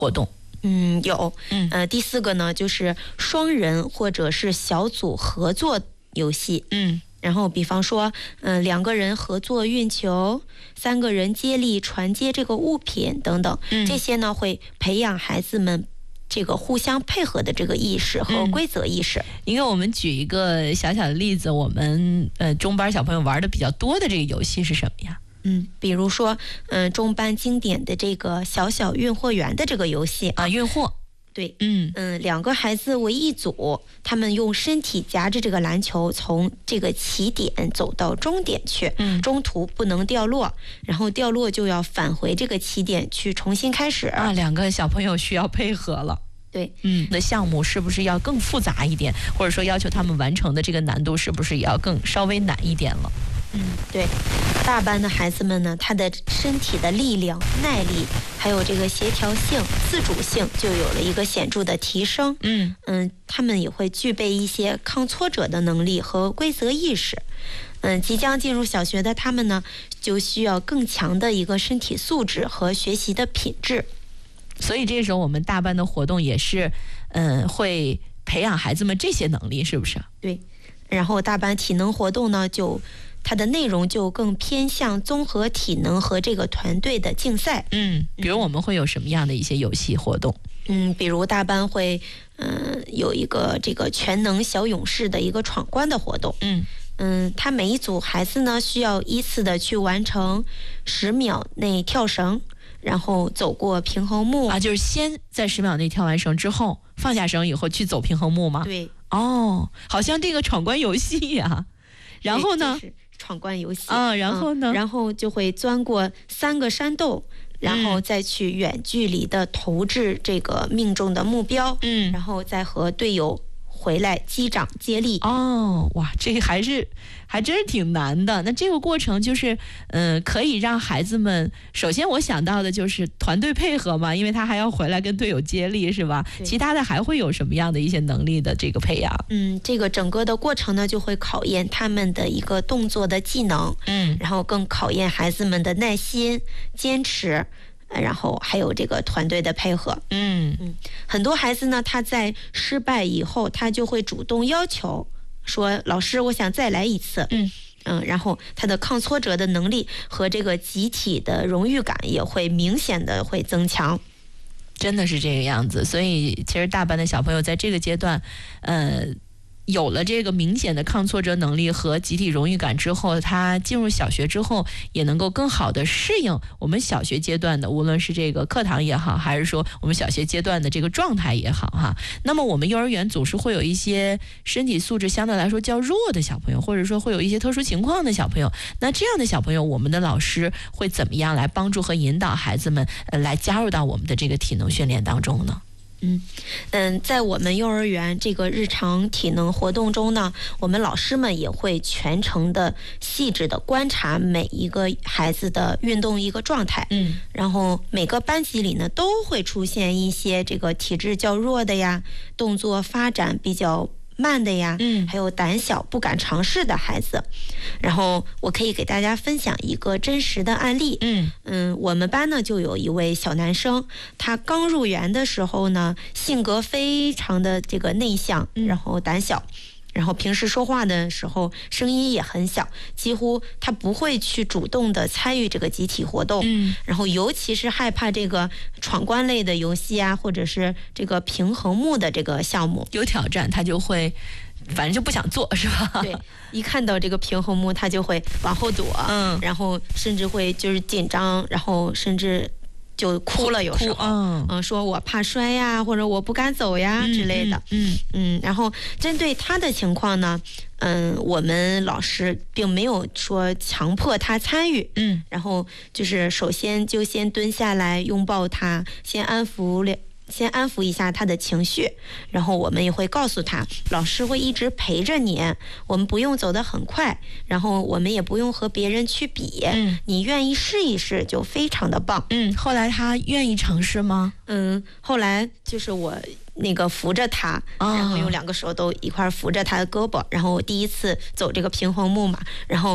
活动？ 有。第4个呢，就是双人或者是小组合作游戏。然后比方说2个人合作运球，3个人接力传接这个物品等等，这些呢会培养孩子们这个互相配合的这个意识和规则意识。 您给我们举一个小小的例子，我们中班小朋友玩的比较多的这个游戏是什么呀？ 比如说中班经典的这个小小运货员的这个游戏啊， 运货。 对，2个孩子为一组，他们用身体夹着这个篮球从这个起点走到终点去，中途不能掉落，然后掉落就要返回这个起点去重新开始啊。 2个小朋友需要配合了。 对， 的项目是不是要更复杂一点，或者说要求他们完成的这个难度是不是也要更稍微难一点了？ 对，大班的孩子们呢，他的身体的力量、耐力，还有这个协调性、自主性，就有了一个显著的提升。他们也会具备一些抗挫折的能力和规则意识。即将进入小学的他们呢，就需要更强的一个身体素质和学习的品质。 所以这时候我们大班的活动也是，会培养孩子们这些能力，是不是？ 对，然后大班体能活动呢，它的内容就更偏向综合体能和这个团队的竞赛。 比如我们会有什么样的一些游戏活动？ 比如大班会有一个这个全能小勇士的一个闯关的活动。他每一组孩子呢需要依次的去完成10秒内跳绳，然后走过平衡木啊，就是先在10秒内跳完绳之后放下绳以后去走平衡木吗？ 对。 好像这个闯关游戏呀。然后呢？ 闯关游戏然后呢？ 然后就会钻过3个山洞，然后再去远距离的投掷这个命中的目标，然后再和队友回来击掌接力。 哇，这个还真是挺难的。那这个过程就是可以让孩子们，首先我想到的就是团队配合嘛，因为他还要回来跟队友接力，是吧？其他的还会有什么样的一些能力的这个培养？ 这个整个的过程呢，就会考验他们的一个动作的技能，然后更考验孩子们的耐心、坚持，然后还有这个团队的配合。很多孩子呢，他在失败以后，他就会主动要求说：“老师，我想再来一次。”然后他的抗挫折的能力和这个集体的荣誉感也会明显的会增强。 真的是这个样子。所以其实大班的小朋友在这个阶段，有了这个明显的抗挫折能力和集体荣誉感之后，他进入小学之后也能够更好的适应我们小学阶段的，无论是这个课堂也好，还是说我们小学阶段的这个状态也好哈。那么我们幼儿园总是会有一些身体素质相对来说较弱的小朋友，或者说会有一些特殊情况的小朋友，那这样的小朋友，我们的老师会怎么样来帮助和引导孩子们来加入到我们的这个体能训练当中呢？ 在我们幼儿园这个日常体能活动中呢，我们老师们也会全程的细致的观察每一个孩子的运动一个状态。然后每个班级里呢都会出现一些这个体质较弱的呀，动作发展比较慢的呀，还有胆小不敢尝试的孩子。然后我可以给大家分享一个真实的案例。我们班呢就有一位小男生，他刚入园的时候呢，性格非常的这个内向，然后胆小，然后平时说话的时候声音也很小，几乎他不会去主动的参与这个集体活动。然后尤其是害怕这个闯关类的游戏啊，或者是这个平衡木的这个项目有挑战，他就会反正就不想做，是吧？ 对，一看到这个平衡木他就会往后躲，然后甚至会就是紧张，然后甚至就哭了，有时候说我怕摔呀，或者我不敢走呀之类的。然后针对他的情况呢，我们老师并没有说强迫他参与，然后就是首先就先蹲下来拥抱他，先安抚一下他的情绪，然后我们也会告诉他，老师会一直陪着你，我们不用走得很快，然后我们也不用和别人去比，你愿意试一试就非常的棒。 后来他愿意尝试吗？ 后来就是我那个扶着他，然后用2个手都一块扶着他的胳膊，然后我第一次走这个平衡木嘛，然后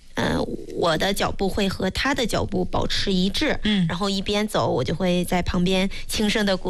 我的脚步会和他的脚步保持一致，然后一边走，我就会在旁边轻声的鼓